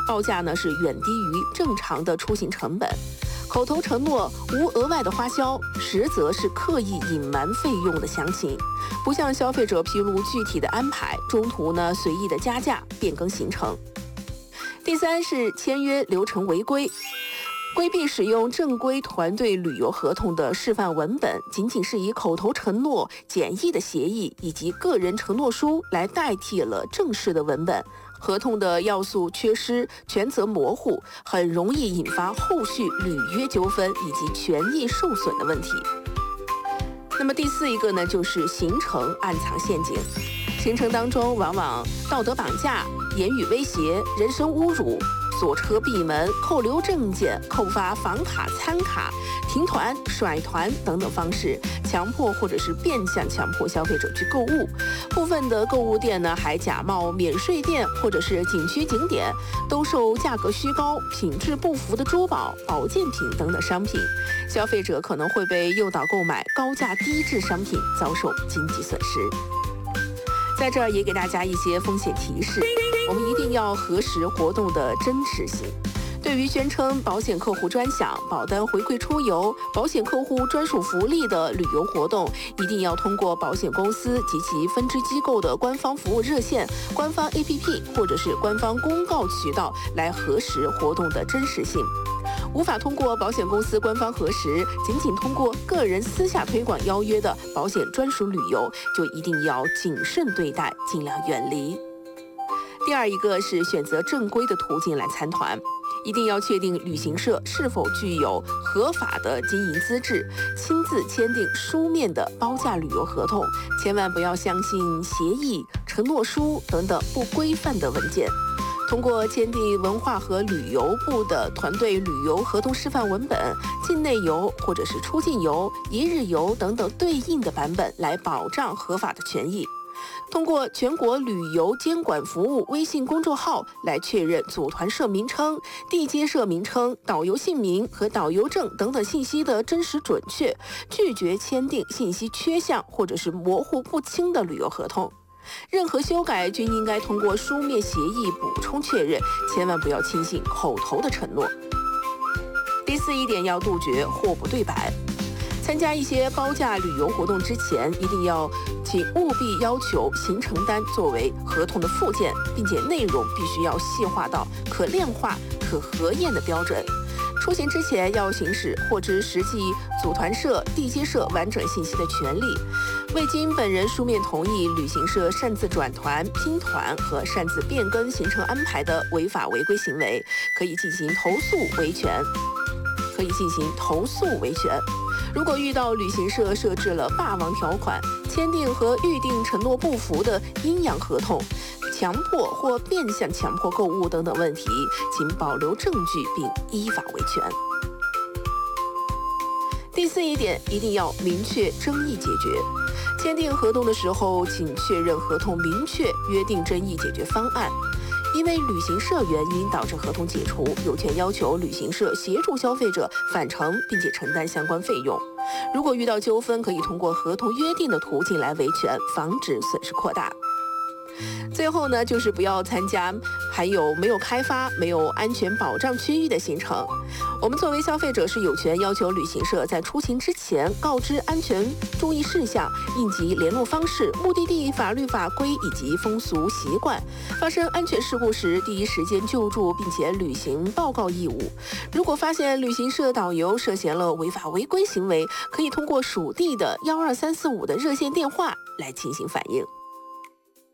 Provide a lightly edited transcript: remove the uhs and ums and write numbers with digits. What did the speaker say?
报价呢是远低于正常的出行成本。口头承诺无额外的花销，实则是刻意隐瞒费用的详情，不向消费者披露具体的安排，中途呢随意的加价变更行程。第三是签约流程违规。规避使用正规团队旅游合同的示范文本，仅仅是以口头承诺、简易的协议以及个人承诺书来代替了正式的文本，合同的要素缺失、权责模糊，很容易引发后续履约纠纷以及权益受损的问题。那么第四一个呢，就是行程暗藏陷阱。行程当中往往道德绑架、言语威胁、人身侮辱、锁车闭门、扣留证件、扣发房卡、餐卡、停团、甩团等等方式，强迫或者是变相强迫消费者去购物。部分的购物店呢，还假冒免税店或者是景区景点，兜售价格虚高、品质不符的珠宝、保健品等等商品，消费者可能会被诱导购买高价低质商品，遭受经济损失。在这儿也给大家一些风险提示，我们一定要核实活动的真实性。对于宣称保险客户专享、保单回馈出游、保险客户专属福利的旅游活动，一定要通过保险公司及其分支机构的官方服务热线、官方 APP 或者是官方公告渠道来核实活动的真实性。无法通过保险公司官方核实，仅通过个人私下推广邀约的保险专属旅游，就一定要谨慎对待，尽量远离。第二一个是选择正规的途径来参团，一定要确定旅行社是否具有合法的经营资质，亲自签订书面的包价旅游合同，千万不要相信协议、承诺书等等不规范的文件。通过签订文化和旅游部的团队旅游合同示范文本、境内游或者是出境游、一日游等等对应的版本来保障合法的权益。通过全国旅游监管服务微信公众号来确认组团社名称、地接社名称、导游姓名和导游证等等信息的真实准确，拒绝签订信息缺项或者是模糊不清的旅游合同。任何修改均应该通过书面协议补充确认，千万不要轻信口头的承诺。第四一点，要杜绝货不对版。参加一些包价旅游活动之前，一定要请务必要求行程单作为合同的附件，并且内容必须要细化到可量化、可核验的标准。出行之前要行使获知实际组团社、地接社完整信息的权利。未经本人书面同意，旅行社擅自转团、拼团和擅自变更行程安排的违法违规行为，可以进行投诉维权。如果遇到旅行社设置了霸王条款、签订和预订承诺不符的阴阳合同、强迫或变相强迫购物等等问题，请保留证据并依法维权。第四一点，一定要明确争议解决。签订合同的时候，请确认合同明确约定争议解决方案。因为旅行社原因导致合同解除，有权要求旅行社协助消费者返程，并且承担相关费用。如果遇到纠纷，可以通过合同约定的途径来维权，防止损失扩大。最后呢，就是不要参加还有没有开发、没有安全保障区域的行程。我们作为消费者是有权要求旅行社在出行之前告知安全注意事项、应急联络方式、目的地法律法规以及风俗习惯。发生安全事故时，第一时间救助并且履行报告义务。如果发现旅行社导游涉嫌了违法违规行为，可以通过属地的12345的热线电话来进行反映。